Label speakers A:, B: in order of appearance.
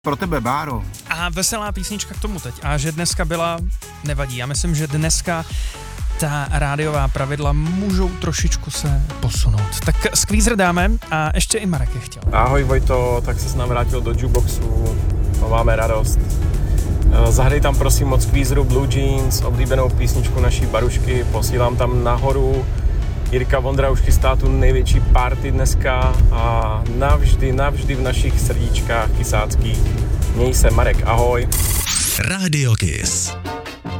A: Pro tebe, Báro.
B: A veselá písnička k tomu teď. A že dneska byla, nevadí. Já myslím, že dneska ta rádiová pravidla můžou trošičku se posunout. Tak Squeezer dáme a ještě i Marek je chtěl.
C: Ahoj Vojto, tak se s nám vrátil do jukeboxu, no máme radost. Zahraj tam prosím od Squeezeru Blue Jeans, oblíbenou písničku naší Barušky, posílám tam nahoru. Jirka Vondra už chystá tu největší party dneska a navždy v našich srdíčkách kysáckých. Měj se, Marek, ahoj.
D: Radio Kiss.